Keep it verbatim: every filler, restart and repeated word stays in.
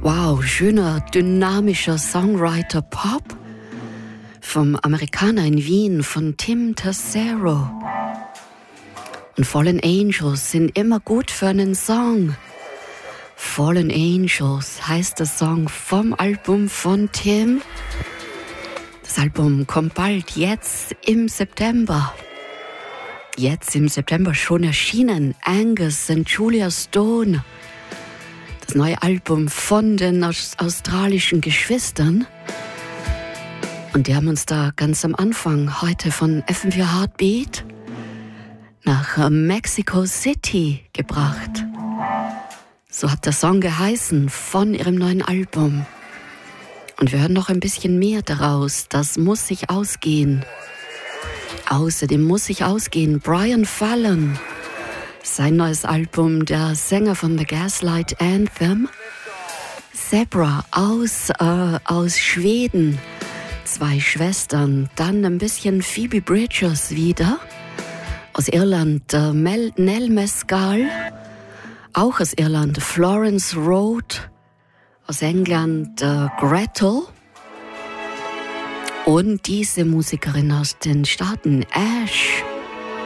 Wow, schöner, dynamischer Songwriter-Pop vom Amerikaner in Wien, von Tim Tercero. Und Fallen Angels sind immer gut für einen Song. Fallen Angels heißt der Song vom Album von Tim. Das Album kommt bald, jetzt im September. Jetzt im September schon erschienen, Angus und Julia Stone. Das neue Album von den australischen Geschwistern. Und die haben uns da ganz am Anfang heute von F M vier Heartbeat nach Mexico City gebracht. So hat der Song geheißen von ihrem neuen Album. Und wir hören noch ein bisschen mehr daraus. Das muss sich ausgehen. Außerdem muss sich ausgehen Brian Fallon. Sein neues Album, der Sänger von The Gaslight Anthem. Zebra aus, äh, aus Schweden. Zwei Schwestern. Dann ein bisschen Phoebe Bridgers wieder. Aus Irland äh, Mel, Nell Mescal. Auch aus Irland Florence Road. Aus England äh, Gretel. Und diese Musikerin aus den Staaten Ash.